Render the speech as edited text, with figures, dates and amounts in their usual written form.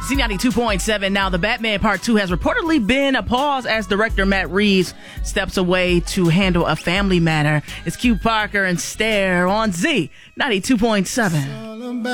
Z92.7. Now, The Batman Part 2 has reportedly been a pause as director Matt Reeves steps away to handle a family matter. It's Q Parker and Stare on Z92.7.